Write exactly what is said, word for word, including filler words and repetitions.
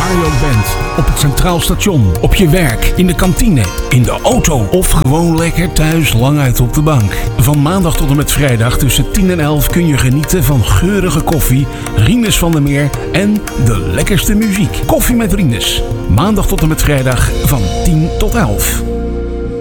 Waar je ook bent. Op het Centraal Station, op je werk, in de kantine, in de auto of gewoon lekker thuis lang uit op de bank. Van maandag tot en met vrijdag tussen tien en elf kun je genieten van geurige koffie, Rinus van der Meer en de lekkerste muziek. Koffie met Rinus. Maandag tot en met vrijdag van tien tot elf.